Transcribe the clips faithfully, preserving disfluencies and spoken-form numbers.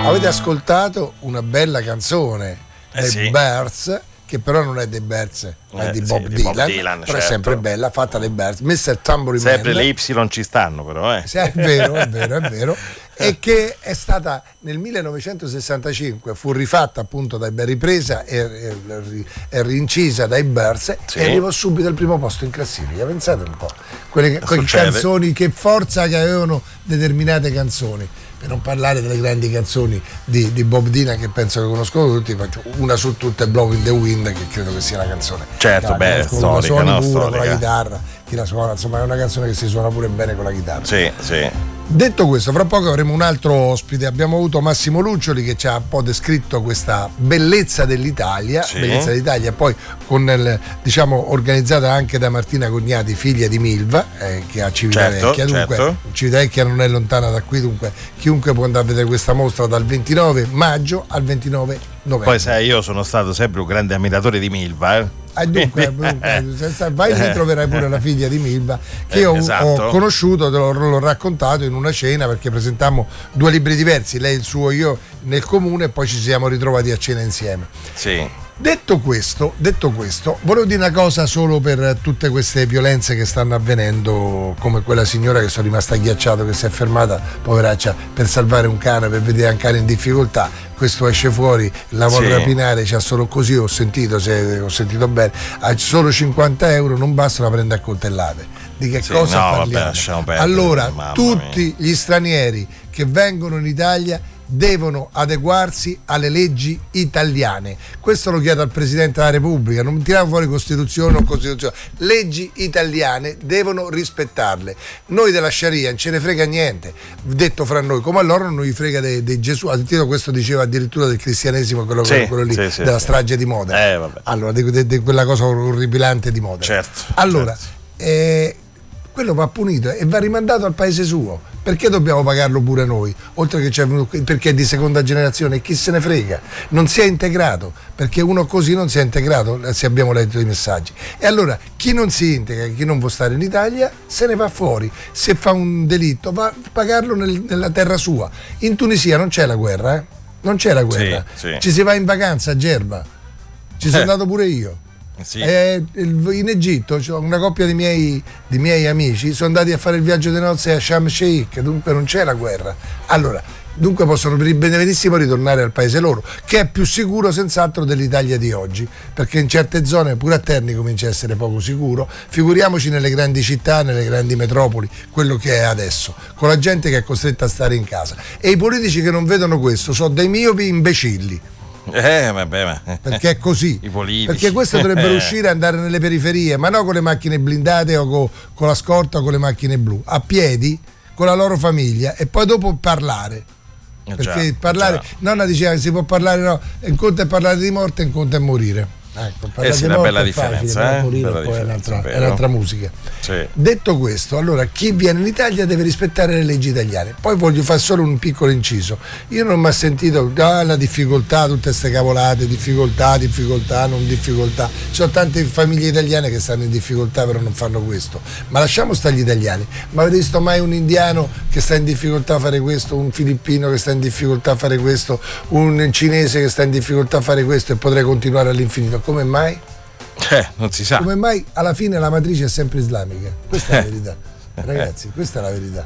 Avete ascoltato una bella canzone eh dei sì. Birds, che però non è dei Birds, ma eh, è di, sì, Bob, di Dylan, Bob Dylan, però certo. è sempre bella, fatta dai Birds, mister Tambourine Sempre Man. le Y ci stanno però, eh. Sì, è vero, è vero, è vero. E che è stata nel millenovecentosessantacinque, fu rifatta appunto dai ripresa e, e, e rincisa dai Birds, sì. e arrivò subito al primo posto in classifica. Pensate un po', quelle, quelle Succede. canzoni, che forza che avevano determinate canzoni. Per non parlare delle grandi canzoni di, di Bob Dylan, che penso che conoscono tutti, una su tutte è Blowing in the Wind, che credo che sia una canzone. Certo, beh, storica, la suoni no? pure Storica. con la chitarra, chi la suona, insomma è una canzone che si suona pure bene con la chitarra. Sì, sì. Detto questo, fra poco avremo un altro ospite. Abbiamo avuto Massimo Luccioli, che ci ha un po' descritto questa bellezza dell'Italia, sì. bellezza d'Italia, poi con il, diciamo, organizzata anche da Martina Cognati, figlia di Milva, eh, che a Civitavecchia. Certo, Dunque certo. Civitavecchia non è lontana da qui, dunque chiunque può andare a vedere questa mostra dal ventinove maggio al ventinove novembre. Poi sai, io sono stato sempre un grande ammiratore di Milva, eh. Ah, dunque, dunque, vai lì, troverai pure la figlia di Milva, che io eh, esatto. ho conosciuto, te l'ho, l'ho raccontato in una cena, perché presentammo due libri diversi, lei il suo, io nel comune, e poi ci siamo ritrovati a cena insieme. Sì. Detto questo, detto questo, volevo dire una cosa solo per tutte queste violenze che stanno avvenendo, come quella signora che sono rimasta agghiacciata, che si è fermata, poveraccia, per salvare un cane, per vedere un cane in difficoltà. Questo esce fuori, la vuole sì. rapinare, c'ha solo così, ho sentito, se ho sentito bene, ha solo cinquanta euro, non basta, la prende a coltellate. Di che sì, cosa no, parliamo? Vabbè, lasciamo perdere, allora, tutti mia. gli stranieri che vengono in Italia devono adeguarsi alle leggi italiane. Questo lo chiedo al Presidente della Repubblica, non tiriamo fuori Costituzione o Costituzione. Leggi italiane, devono rispettarle. Noi della Sharia non ce ne frega niente, detto fra noi, come a loro non gli frega dei, dei Gesù. Ha sentito, questo diceva addirittura del cristianesimo, quello, sì, quello lì, sì, sì, della sì. strage di Modena. Eh, vabbè. Allora, di, di, di quella cosa orribilante di Modena. Certo. Allora, certo. Eh, quello va punito e va rimandato al paese suo. Perché dobbiamo pagarlo pure noi? Oltre che c'è venuto qui, perché è di seconda generazione, chi se ne frega? Non si è integrato, perché uno così non si è integrato, se abbiamo letto i messaggi. E allora chi non si integra, chi non vuole stare in Italia, se ne va fuori. Se fa un delitto, va a pagarlo nel, nella terra sua. In Tunisia non c'è la guerra, eh? Non c'è la guerra. Sì, sì. Ci si va in vacanza a Gerba. Ci sono Eh. andato pure io. Sì. Eh, in Egitto c'ho una coppia di miei, di miei amici, sono andati a fare il viaggio di nozze a Sharm el Sheikh, dunque non c'è la guerra. Allora, dunque possono per il benissimo ritornare al paese loro, che è più sicuro senz'altro dell'Italia di oggi, perché in certe zone pure a Terni comincia a essere poco sicuro, figuriamoci nelle grandi città, nelle grandi metropoli, quello che è adesso, con la gente che è costretta a stare in casa. E i politici che non vedono questo sono dei miopi imbecilli. Eh, vabbè, ma... Perché è così. I politici. Perché questo dovrebbero uscire e andare nelle periferie, ma no con le macchine blindate o con, con la scorta o con le macchine blu, a piedi con la loro famiglia, e poi dopo parlare. Eh, Perché già, parlare, già. nonna diceva che si può parlare, no, un conto è parlare di morte, un conto è morire. Ecco, Eh sì, di una morte bella è facile, differenza, ma eh? morire Bella poi è differenza, un'altra, è vero? un'altra musica. Sì. Detto questo, allora chi viene in Italia deve rispettare le leggi italiane. Poi voglio fare solo un piccolo inciso. Io non mi ho sentito ah, la difficoltà, tutte queste cavolate, difficoltà, difficoltà, non difficoltà. Ci sono tante famiglie italiane che stanno in difficoltà però non fanno questo. Ma lasciamo stare gli italiani. Ma avete visto mai un indiano che sta in difficoltà a fare questo, un filippino che sta in difficoltà a fare questo, un cinese che sta in difficoltà a fare questo, e potrei continuare all'infinito? Come mai? Eh, non si sa. Come mai alla fine la matrice è sempre islamica? Questa è la verità, ragazzi, questa è la verità.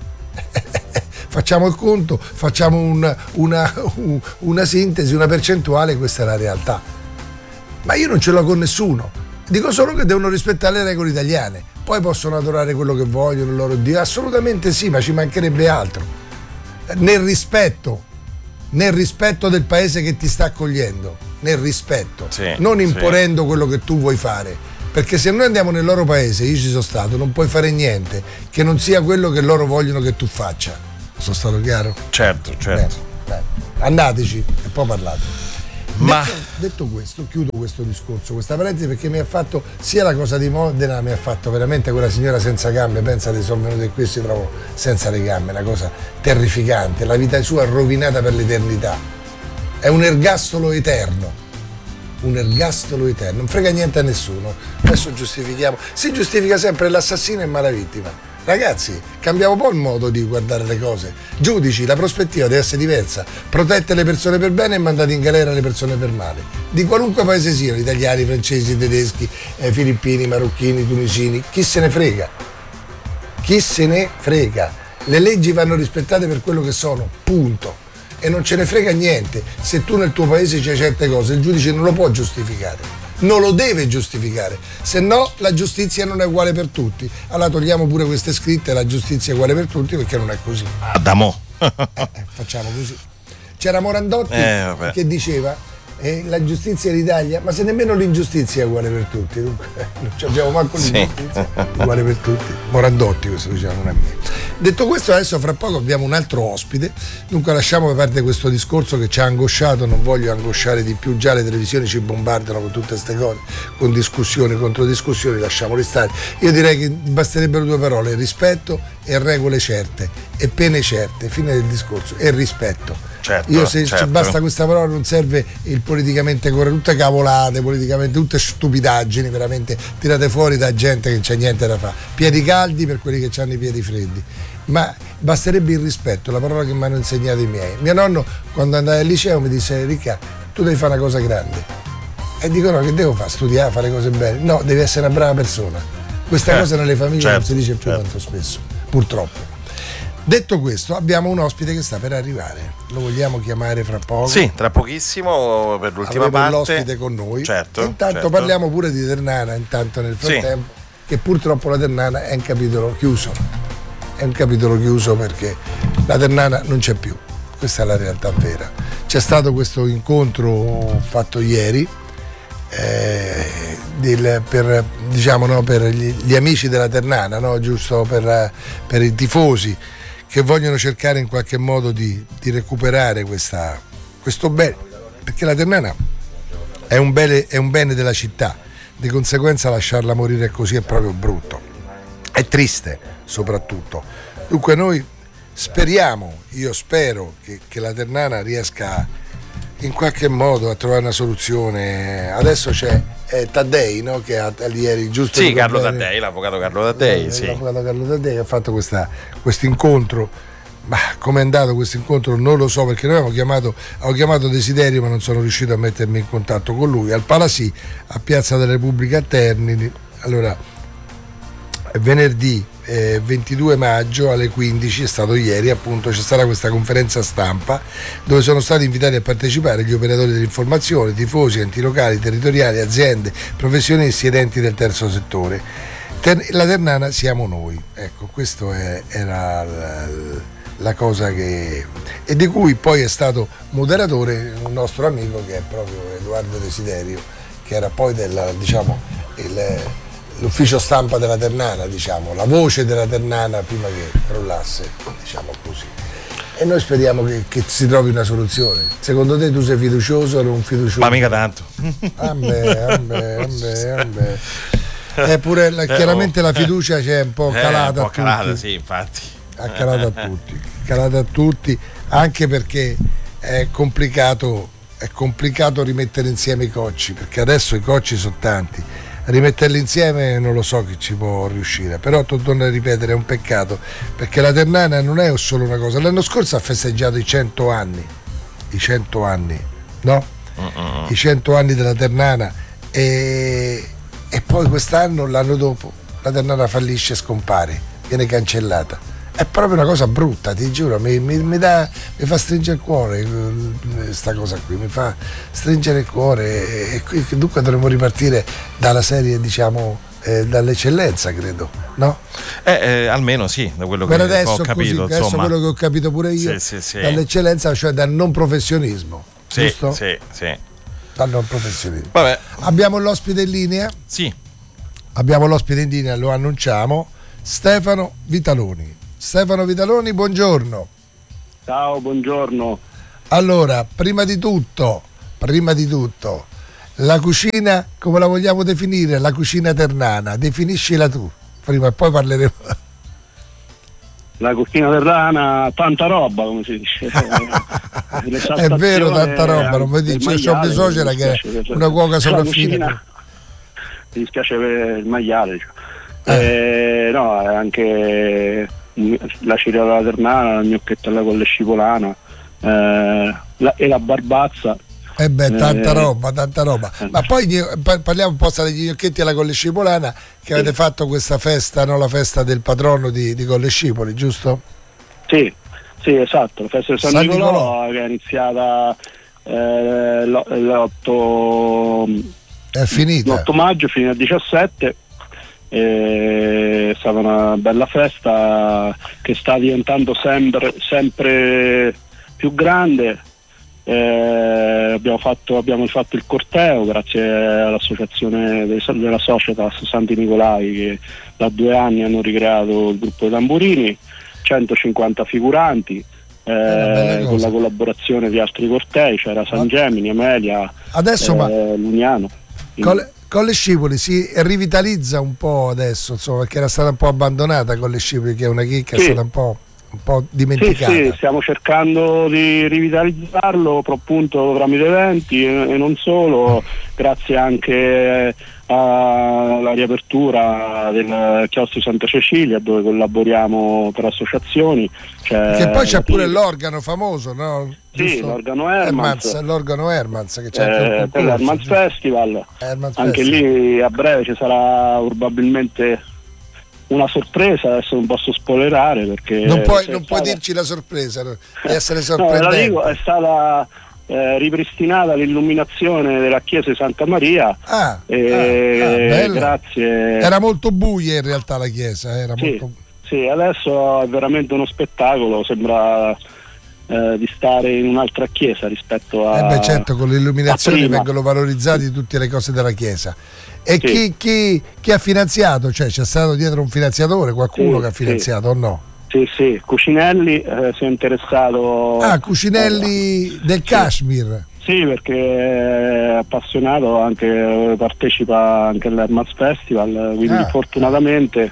Facciamo il conto, facciamo un, una, un, una sintesi, una percentuale, questa è la realtà. Ma io non ce l'ho con nessuno, dico solo che devono rispettare le regole italiane. Poi possono adorare quello che vogliono, il loro Dio, assolutamente sì, ma ci mancherebbe altro. Nel rispetto, nel rispetto del paese che ti sta accogliendo, nel rispetto, sì, non imponendo sì. quello che tu vuoi fare, perché se noi andiamo nel loro paese, io ci sono stato, non puoi fare niente che non sia quello che loro vogliono che tu faccia. Sono stato chiaro? Certo, certo. Bene, bene. Andateci e poi parlate. Ma detto, detto questo, chiudo questo discorso, questa parentesi, perché mi ha fatto sia la cosa di Modena, mi ha fatto veramente quella signora senza gambe. Pensate, sono venuti qui e si trovano senza le gambe, una cosa terrificante. La vita sua è rovinata per l'eternità. È un ergastolo eterno. Un ergastolo eterno. Non frega niente a nessuno. Adesso giustifichiamo. Si giustifica sempre l'assassino e malavittima. Ragazzi, cambiamo un po' il modo di guardare le cose. Giudici, la prospettiva deve essere diversa. Protette le persone per bene e mandate in galera le persone per male. Di qualunque paese siano, italiani, francesi, tedeschi, eh, filippini, marocchini, tunisini, chi se ne frega? Chi se ne frega? Le leggi vanno rispettate per quello che sono, punto. E non ce ne frega niente. Se tu nel tuo paese c'hai certe cose, il giudice non lo può giustificare. Non lo deve giustificare, se no la giustizia non è uguale per tutti. Allora togliamo pure queste scritte, la giustizia è uguale per tutti, perché non è così. Adamo. eh, eh, facciamo così. C'era Morandotti eh, che diceva eh, la giustizia in Italia, ma se nemmeno l'ingiustizia è uguale per tutti, dunque non abbiamo manco l'ingiustizia sì. uguale per tutti. Morandotti, questo diceva, non è me. Detto questo, adesso fra poco abbiamo un altro ospite, dunque lasciamo da parte questo discorso che ci ha angosciato, non voglio angosciare di più, già le televisioni ci bombardano con tutte queste cose, con discussioni, controdiscussioni, lasciamoli stare. Io direi che basterebbero due parole: rispetto e regole certe e pene certe, fine del discorso, e rispetto. Certo, Io se certo. ci basta questa parola, non serve il politicamente corretto, tutte cavolate, politicamente, tutte stupidaggini veramente tirate fuori da gente che non c'è niente da fare. Piedi caldi per quelli che hanno i piedi freddi. Ma basterebbe il rispetto, la parola che mi hanno insegnato i miei. Mio nonno, quando andai al liceo, mi disse: Ricca, tu devi fare una cosa grande. E dico: no, che devo fare? Studiare, fare cose belle? No, devi essere una brava persona. Questa eh, cosa nelle famiglie certo, non si dice più certo. tanto spesso, purtroppo. Detto questo, abbiamo un ospite che sta per arrivare. Lo vogliamo chiamare fra poco? Sì, tra pochissimo, per l'ultima Avremo parte. l'ospite con noi. Certo. E intanto certo. parliamo pure di Ternana, intanto nel frattempo, sì. che purtroppo la Ternana è un capitolo chiuso. È un capitolo chiuso perché la Ternana non c'è più. Questa è la realtà vera. C'è stato questo incontro fatto ieri eh, del, per, diciamo, no, per gli, gli amici della Ternana, no? Giusto per, per i tifosi che vogliono cercare in qualche modo di, di recuperare questa, questo bene, perché la Ternana è un, bene, è un bene della città, di conseguenza lasciarla morire così è proprio brutto, è triste soprattutto. Dunque noi speriamo, io spero che, che la Ternana riesca in qualche modo a trovare una soluzione. Adesso c'è eh, Taddei, no? Che ha ieri giusto sì, Carlo Taddei, l'avvocato Carlo Taddei, eh, sì. l'avvocato Carlo Taddei ha fatto questo incontro. Ma come è andato questo incontro non lo so, perché noi abbiamo chiamato, ho chiamato Desiderio, ma non sono riuscito a mettermi in contatto con lui. Al Palasì, a Piazza della Repubblica a Termini. Allora, venerdì eh, ventidue maggio alle quindici, è stato ieri appunto, c'è stata questa conferenza stampa dove sono stati invitati a partecipare gli operatori dell'informazione, tifosi, enti locali, territoriali, aziende, professionisti ed enti del terzo settore. Ter- la Ternana siamo noi, ecco, questo è, era la, la cosa che, e di cui poi è stato moderatore un nostro amico che è proprio Edoardo Desiderio, che era poi della, diciamo, il l'ufficio stampa della Ternana, diciamo, la voce della Ternana prima che crollasse, diciamo così. E noi speriamo che, che si trovi una soluzione. Secondo te tu sei fiducioso o non fiducioso? Ma mica tanto. Ambe, ambe, ambe, ambe. Eppure la, chiaramente la fiducia c'è un po' calata eh, un po' calata, a tutti. sì, infatti. Ha calato a tutti, calata a tutti, anche perché è complicato, è complicato rimettere insieme i cocci, perché adesso i cocci sono tanti. Rimetterli insieme non lo so chi ci può riuscire, però torno a ripetere, è un peccato, perché la Ternana non è solo una cosa. L'anno scorso ha festeggiato i cento anni, i cento anni, no? Uh-uh. I cento anni della Ternana e, e poi quest'anno, l'anno dopo, la Ternana fallisce e scompare, viene cancellata. È proprio una cosa brutta, ti giuro, mi, mi, mi, dà, mi fa stringere il cuore questa cosa qui, mi fa stringere il cuore e, e dunque dovremmo ripartire dalla serie, diciamo, eh, dall'eccellenza, credo, no? Eh, eh, almeno sì, da quello per che adesso, ho capito, così, adesso quello che ho capito pure io, sì, sì, sì. dall'eccellenza, cioè dal non professionismo, sì, giusto? Sì, sì. Dal non professionismo. Vabbè. Abbiamo l'ospite in linea? Sì. Abbiamo l'ospite in linea, lo annunciamo, Stefano Vitaloni. Stefano Vitaloni, buongiorno. Ciao, buongiorno. Allora, prima di tutto, prima di tutto, la cucina, come la vogliamo definire? La cucina ternana, definiscila tu, prima e poi parleremo. La cucina ternana, tanta roba, come si dice. È vero, tanta roba, non mi dici, c'ho mia suocera che è una cuoca sopravvita. Mi dispiace per il maiale, Eh, no, anche la cirea alla ternana, il gnocchetti alla colle scivolana eh, la, e la barbazza. Eh beh, tanta Eh, roba, tanta roba. Ma poi pa- parliamo un po' degli gnocchetti alla Colle Scipoliana, che avete fatto questa festa, no? La festa del patrono di, di Colle Scipoli, giusto? Sì, sì, esatto, la festa di San, San Nicolò, Nicolò. che è iniziata eh, lo- l'otto È finita. l'otto maggio, fino al diciassette. È stata una bella festa che sta diventando sempre, sempre più grande. Eh, abbiamo, fatto, abbiamo fatto il corteo grazie all'associazione dei- della Societas Santi Nicolai, che da due anni hanno ricreato il gruppo dei tamburini, centocinquanta figuranti, eh, bella con cosa. la collaborazione di altri cortei, c'era San Gemini, Amelia, Adesso eh, ma Lugnano. Colle, Colle Scipoli si rivitalizza un po' adesso, insomma, perché era stata un po' abbandonata Colle Scipoli, che è una chicca, Sì. è stata un po', un po' Sì, dimenticata. sì, stiamo cercando di rivitalizzarlo pro- appunto tramite eventi e, e non solo, grazie anche alla riapertura del chiostro Santa Cecilia, dove collaboriamo per associazioni. C'è Che poi c'è la- pure l'organo famoso, no? Sì, Giusto? l'organo Hermans, l'organo Hermans, che c'è anche eh, un per concorso, l'Hermans giusto? Festival. Hermans Anche Festival. lì a breve ci sarà probabilmente una sorpresa, adesso non posso spoilerare perché Non puoi, c'è non puoi stata- dirci la sorpresa, no? Di essere No, ve la sorprendente. dico, è stata eh, ripristinata l'illuminazione della chiesa di Santa Maria. Ah, e ah, ah, bella. grazie. Era molto buia in realtà la chiesa, era Sì, molto... sì, adesso è veramente uno spettacolo, sembra eh, di stare in un'altra chiesa rispetto a. Eh beh, certo, con l'illuminazione a prima. vengono valorizzate tutte le cose della chiesa. E Sì. chi, chi, chi ha finanziato? Cioè c'è stato dietro un finanziatore, qualcuno Sì, che ha sì. finanziato o no? Sì, sì, Cucinelli eh, si è interessato. Ah, Cucinelli del Kashmir. Sì, perché è appassionato, anche partecipa anche all'Hermans Festival, quindi Ah. fortunatamente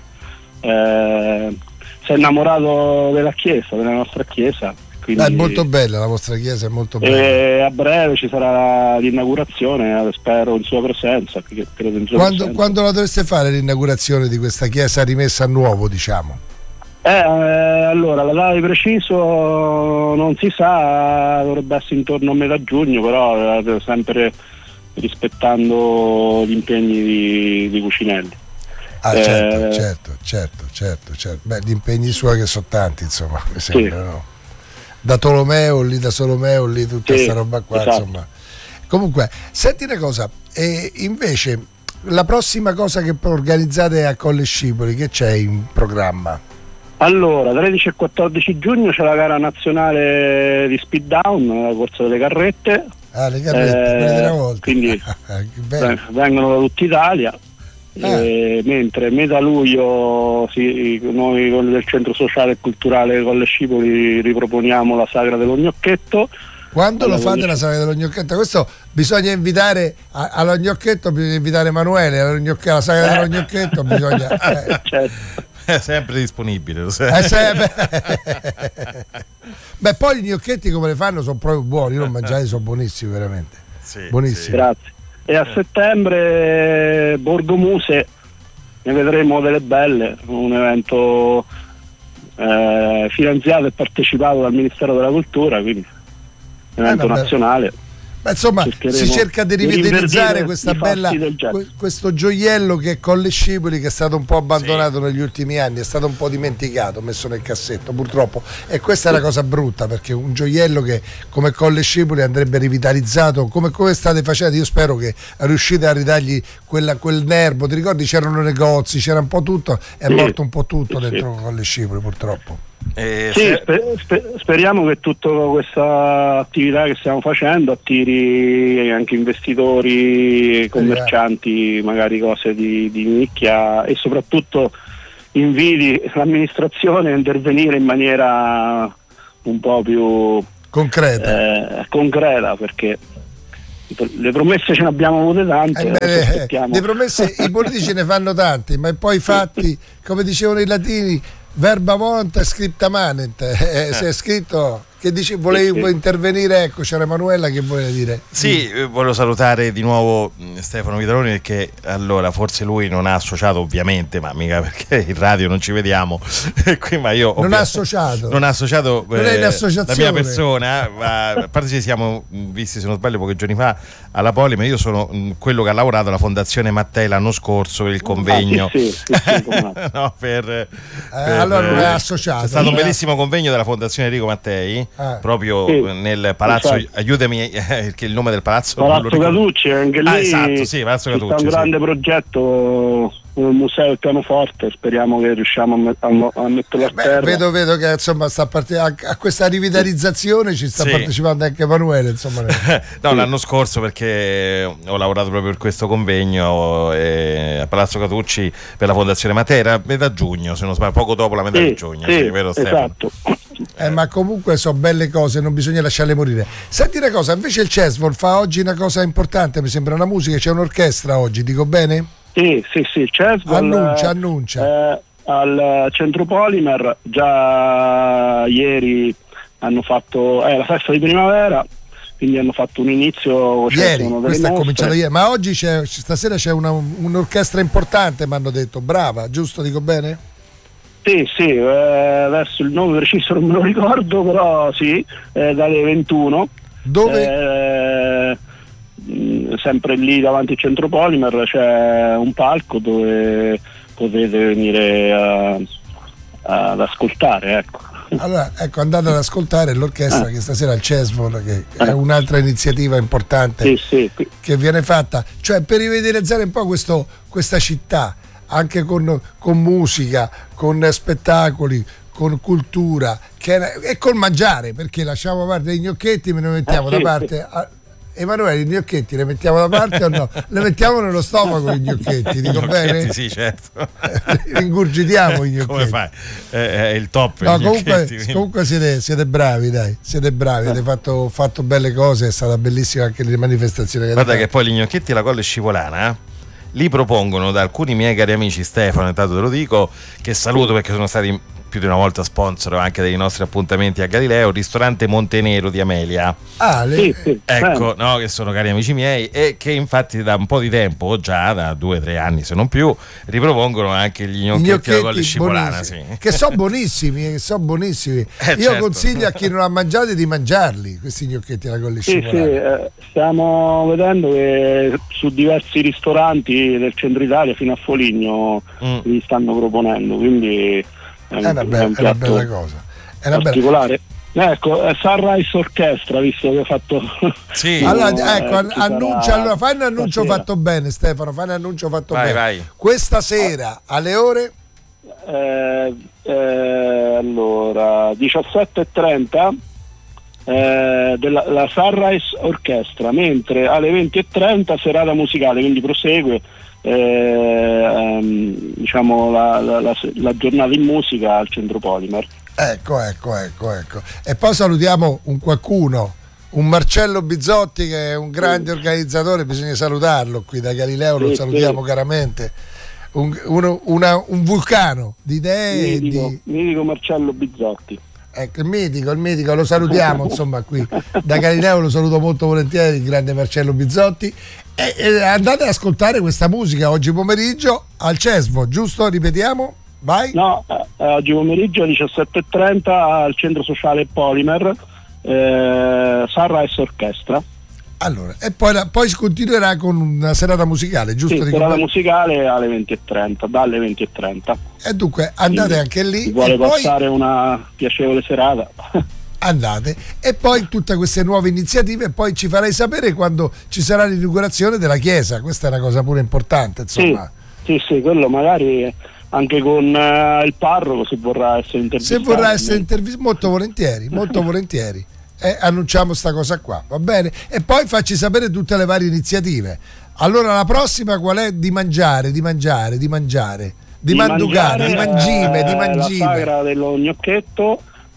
eh, si è innamorato della chiesa, della nostra chiesa. Quindi, Ah, è molto bella, la vostra chiesa è molto bella. e a breve ci sarà l'inaugurazione, spero in sua presenza. perché credo in sua Quando, presenza. quando la dovreste fare l'inaugurazione di questa chiesa rimessa a nuovo, diciamo? Eh, eh, allora, la data di preciso non si sa, dovrebbe essere intorno a metà giugno, però eh, sempre rispettando gli impegni di, di Cucinelli. Ah, Eh, certo, certo, certo, certo, certo. Beh, gli impegni suoi che sono tanti, insomma, mi sembra, no? Da Tolomeo lì, da Solomeo lì, tutta Sì, questa roba qua, esatto. insomma. Comunque, senti una cosa, e invece la prossima cosa che organizzate a Colle Scipoli, che c'è in programma? Allora, tredici e quattordici giugno c'è la gara nazionale di speed down, la corsa delle carrette. Ah, le carrette, Eh, quelle della volta. quindi Che bello. Ven- vengono da tutta Italia. Ah. Eh, mentre metà luglio sì, noi con del centro sociale e culturale Colle Scipoli riproponiamo la sagra dello gnocchetto. Quando lo Allora, fate la sagra dello gnocchetto? Questo bisogna invitare a- allo gnocchetto, bisogna invitare Emanuele alla, gnocch- alla sagra dello gnochetto bisogna eh, Certo. È sempre disponibile, lo sai. eh, se- beh. Beh, poi gli gnocchetti come le fanno sono proprio buoni, io l'ho mangiati, sono buonissimi veramente, Sì, buonissimi. Grazie. E a settembre Borgo Muse, ne vedremo delle belle, un evento eh, finanziato e partecipato dal Ministero della Cultura, quindi un evento Eh, vabbè. nazionale. Ma insomma, Cercheremo si cerca di di rivitalizzare rinverdire questa i fasti bella, del jet. que- questo gioiello che è Colle Scipoli, che è stato un po' abbandonato negli ultimi anni, è stato un po' dimenticato, messo nel cassetto purtroppo, e questa è la cosa brutta, perché un gioiello che come Colle Scipoli andrebbe rivitalizzato come, come state facendo. Io spero che riuscite a ridargli quella, quel nervo. Ti ricordi, c'erano negozi, c'era un po' tutto, è Sì. morto un po' tutto Sì, dentro Colle Scipoli purtroppo. Eh, Sì, se- spe- spe- speriamo che tutta questa attività che stiamo facendo attiri anche investitori, commercianti, magari cose di, di nicchia, e soprattutto inviti l'amministrazione a intervenire in maniera un po' più Concreta. eh, concreta, perché le promesse ce ne abbiamo avute tante. Eh, adesso beh, aspettiamo. le promesse i politici ne fanno tanti, ma poi i fatti, come dicevano i latini, verba volanta scripta manent, eh, se è scritto Che dici, volevi sì, sì. intervenire? Ecco, c'era Emanuela che voleva dire. Sì, eh, volevo salutare di nuovo mh, Stefano Vitroni, perché allora forse lui non ha associato, ovviamente, ma mica perché in radio non ci vediamo. Qui, ma io Non ovvia- ha associato. Non ha associato Non è in eh, la associazione. mia persona, ma a parte ci siamo mh, visti, se non sbaglio, pochi giorni fa alla Poli, ma io sono mh, quello che ha lavorato alla Fondazione Mattei l'anno scorso per il convegno. Ah, sì, sì, sì, sì, come no. No, per, Eh, per- allora non è associato. C'è stato un non è- bellissimo convegno della Fondazione Enrico Mattei, Ah. proprio Sì, nel palazzo, esatto. aiutami, eh, perché il nome del palazzo non lo Palazzo ricordo. Catucci, anche lì Ah, esatto, sì, Palazzo ci sta Catucci, un sì. grande progetto, un museo del pianoforte, speriamo che riusciamo a, met- a- a metterlo a Beh, terra. vedo, vedo che insomma sta parte- a, a questa rivitalizzazione ci sta Sì. partecipando anche Emanuele, insomma. No, Sì. l'anno scorso, perché ho lavorato proprio per questo convegno eh, a Palazzo Catucci per la Fondazione Mattei, era metà giugno, se non sbaglio, poco dopo la metà Sì, di giugno, sì, sì, vero Stefano? esatto. Eh, ma comunque sono belle cose, non bisogna lasciarle morire. Senti una cosa, invece il Cesvol fa oggi una cosa importante, mi sembra una musica, c'è un'orchestra oggi, dico bene? Sì, sì, sì, il Cesvol, Annuncia, eh, annuncia. eh, al Centro Polimer già ieri hanno fatto eh, la festa di primavera, quindi hanno fatto un inizio. Ieri, sono delle questa è mostre. cominciata ieri, ma oggi c'è, stasera c'è una, un'orchestra importante, mi hanno detto, brava, giusto, dico bene? Sì, sì, eh, adesso il nome preciso non me lo ricordo, però sì, eh, dalle ventuno. Dove? Eh, mh, sempre lì davanti al Centro Polimer c'è un palco dove potete venire a- ad ascoltare, ecco. Allora, ecco, andate ad ascoltare l'orchestra Ah. che stasera è il Cesvol, che è Ah. un'altra iniziativa importante Sì, sì, qui- che viene fatta, cioè per rivitalizzare un po' questo, questa città, anche con, con musica, con spettacoli, con cultura che, e col mangiare, perché lasciamo da parte i gnocchetti, me ne mettiamo Eh, da sì, parte. Ah, Emanuele, i gnocchetti li mettiamo da parte o no? Le mettiamo nello stomaco i gnocchetti, dico Gnocchetti, bene? sì, certo. Ingurgitiamo i gnocchetti. Come fai? Eh, è il top. No, gli comunque, gnocchetti, quindi. comunque siete, siete bravi, dai, siete bravi, avete fatto, fatto belle cose, è stata bellissima anche le manifestazioni che Guarda avete che poi gli gnocchetti alla Colle Scivolana eh, li propongono da alcuni miei cari amici, Stefano, intanto te lo dico, che saluto perché sono stati più di una volta sponsor anche dei nostri appuntamenti a Galileo, il ristorante Montenero di Amelia. Ah, le- sì, sì, Ecco, no, che sono cari amici miei e che infatti da un po' di tempo, già da due o tre anni se non più, ripropongono anche gli i gnocchetti alla Colle gnocchetti Scivolana. Sì. buonissimi, che sono buonissimi, che sono buonissimi. Eh, Io certo. consiglio a chi non ha mangiato di mangiarli questi gnocchetti alla Colle sì, sì, Scivolana. eh, stiamo vedendo che su diversi ristoranti del centro Italia fino a Foligno Mm. li stanno proponendo, quindi è un, È una, be- è un è una piatto bella cosa. È una bella... particolare. Ecco, è Sunrise Orchestra, visto che ho fatto. Sì. Allora, Eh, ecco, an- ci sarà annuncia, allora fai un annuncio stasera. fatto bene, Stefano, fai un annuncio fatto Vai, bene. vai. Questa sera alle ore Eh, eh, allora, diciassette e trenta eh, della la Sunrise Orchestra, mentre alle venti e trenta serata musicale, quindi prosegue eh, ehm, diciamo la, la, la, la giornata in musica al Centro Polimer. Ecco, ecco, ecco, ecco. E poi salutiamo un qualcuno, un Marcello Bizzotti che è un grande organizzatore, bisogna salutarlo qui da Galileo, lo Sì, salutiamo sì. caramente. Un, uno- una- un vulcano di idee, Mitico, di, mitico Marcello Bizzotti. ecco, il mitico, il mitico, lo salutiamo insomma qui da Galileo, lo saluto molto volentieri, il grande Marcello Bizzotti. E, e andate ad ascoltare questa musica oggi pomeriggio al Cesvo, giusto? Ripetiamo? Vai. No, eh, oggi pomeriggio alle diciassette e trenta al centro sociale Polimer, eh, Sunrise Orchestra. Allora, e poi, la- poi si continuerà con una serata musicale, giusto? Sì, Dico serata bene? musicale alle venti e trenta, dalle venti e trenta. E dunque andate anche lì Chi vuole e poi passare una piacevole serata. andate e poi tutte queste nuove iniziative, e poi ci farai sapere quando ci sarà l'inaugurazione della chiesa, questa è una cosa pure importante, Sì, insomma. sì, sì, quello magari anche con eh, il parroco, se vorrà essere Se intervistato. vorrà essere intervistato, molto volentieri, molto volentieri. E annunciamo sta cosa qua, va bene? E poi facci sapere tutte le varie iniziative. Allora la prossima qual è? Di mangiare, di mangiare, di mangiare, di, manducare, di mangime, eh, di La mangime. sagra dello gnocchetto,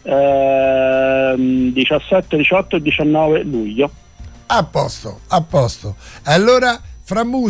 ehm, diciassette, diciotto e diciannove luglio. A posto, a posto. Allora, fra musica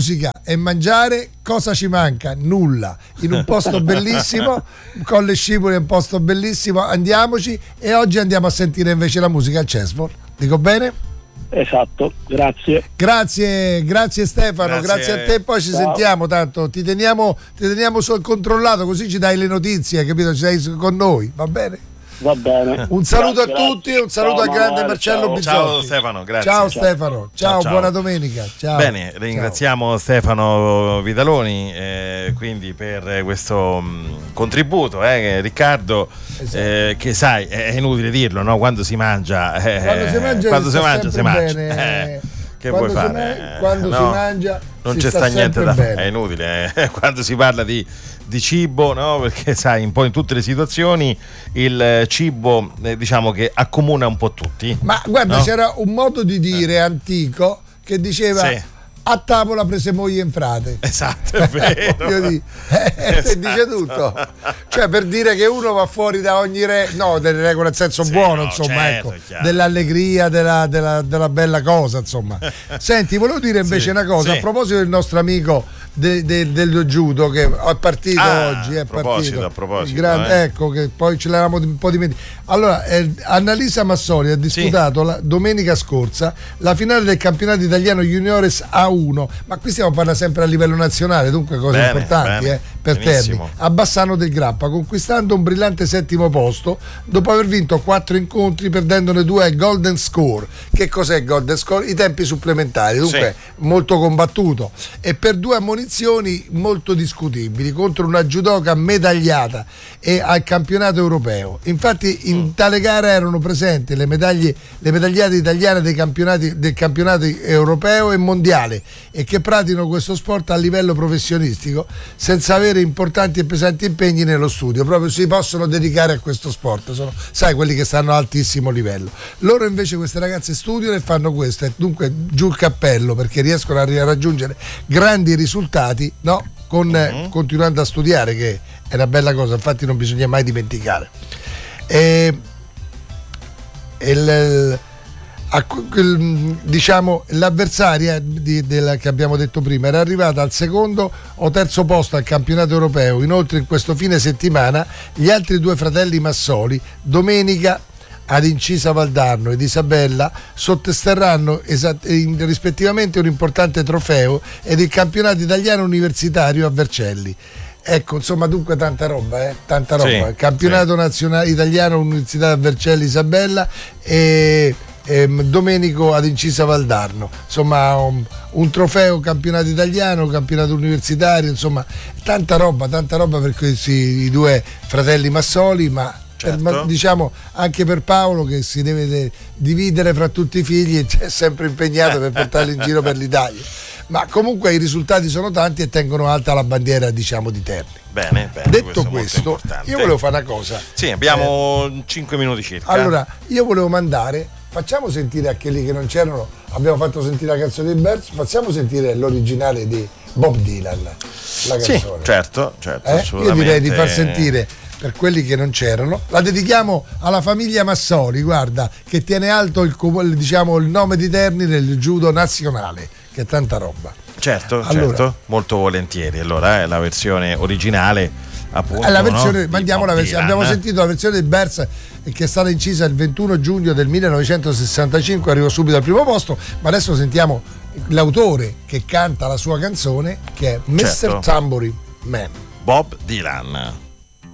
e mangiare, cosa ci manca? Nulla. In un posto bellissimo, Colle Scipoli è un posto bellissimo, andiamoci, e oggi andiamo a sentire invece la musica al Cesfor. Dico bene? Esatto, grazie. Grazie, grazie Stefano, grazie, grazie a te, poi ci Ciao. sentiamo, tanto ti teniamo, ti teniamo controllato, così ci dai le notizie, capito? Ci sei con noi, va bene? Va bene. Un saluto grazie, a tutti, un saluto ciao, al grande Manuel, Marcello ciao. Bizzotti. Ciao Stefano, grazie. Ciao, ciao. Stefano, ciao, ciao, ciao, buona domenica. Ciao. Bene, ringraziamo ciao. Stefano Vitaloni eh, quindi per questo mh, contributo, eh, Riccardo, esatto. eh, che sai, è inutile dirlo, no? Quando si mangia, eh, quando si mangia, quando si, mangia, si mangia. Bene. Eh, che quando vuoi si fare? Ma- quando no, si mangia non si c'è sta sta niente da fare, bene. è inutile eh. Quando si parla di, di cibo, no? Perché sai, un po' in tutte le situazioni il cibo eh, diciamo che accomuna un po' tutti. Ma guarda, no? c'era un modo di dire eh. antico che diceva sì. a tavola prese moglie in frate. Esatto, è vero. Di, eh, esatto. Dice tutto. Cioè, per dire che uno va fuori da ogni re, no, delle regole nel senso sì, buono, no, insomma, certo, ecco, dell'allegria, della, della, della bella cosa, insomma. Senti, volevo dire invece sì, una cosa, sì. a proposito del nostro amico de, de, dello judo che è partito ah, oggi, è a proposito, partito. A proposito, grande, eh. ecco, che poi ce l'avevamo un po' dimenticato. Allora, eh, Annalisa Massoli ha disputato sì. la, domenica scorsa la finale del campionato italiano juniores A uno, ma qui stiamo parlando sempre a livello nazionale, dunque cose bene, importanti bene, eh, per Terni, a Bassano del Grappa, conquistando un brillante settimo posto dopo aver vinto quattro incontri, perdendone due ai Golden Score. Che cos'è Golden Score? I tempi supplementari, dunque sì. molto combattuto, e per due ammonizioni molto discutibili contro una judoka medagliata e al campionato europeo. Infatti in mm. tale gara erano presenti le medaglie le medagliate italiane dei campionati del campionato europeo e mondiale, e che praticano questo sport a livello professionistico senza avere importanti e pesanti impegni nello studio, proprio si possono dedicare a questo sport, sono, sai, quelli che stanno a altissimo livello. Loro invece, queste ragazze, studiano e fanno questo, e dunque giù il cappello, perché riescono a raggiungere grandi risultati, no? Con, mm-hmm. continuando a studiare, che è una bella cosa, infatti non bisogna mai dimenticare. E, il, diciamo l'avversaria di, della, che abbiamo detto prima, era arrivata al secondo o terzo posto al campionato europeo. Inoltre in questo fine settimana gli altri due fratelli Massoli, domenica ad Incisa Valdarno ed Isabella, sotterranno esat- rispettivamente un importante trofeo ed il campionato italiano universitario a Vercelli. Ecco, insomma, dunque tanta roba, eh? tanta roba. Sì, il campionato sì. nazionale italiano Università a Vercelli Isabella e, e domenico ad Incisa Valdarno. Insomma, un, un trofeo campionato italiano, campionato universitario, insomma, tanta roba, tanta roba per questi i due fratelli Massoli, ma certo. per, diciamo anche per Paolo, che si deve de- dividere fra tutti i figli e è sempre impegnato per portarli in giro per l'Italia. Ma comunque i risultati sono tanti e tengono alta la bandiera, diciamo, di Terni. Bene, bene. Detto questo, io volevo fare una cosa. Sì, abbiamo eh, cinque minuti circa. Allora, io volevo mandare, facciamo sentire a quelli che non c'erano, abbiamo fatto sentire la canzone di Berz, facciamo sentire l'originale di Bob Dylan, la canzone. Sì, certo, certo, eh? Io direi di far sentire, per quelli che non c'erano, la dedichiamo alla famiglia Massoli, guarda, che tiene alto il, diciamo, il nome di Terni nel judo nazionale, che è tanta roba. Certo, allora, certo, molto volentieri. Allora, è la versione originale, appunto. È la versione, no? mandiamo la versione. Abbiamo sentito la versione di Berz, che è stata incisa il ventuno giugno del millenovecentosessantacinque, arrivò subito al primo posto, ma adesso sentiamo l'autore che canta la sua canzone, che è mister Certo. Tambourine Man, Bob Dylan.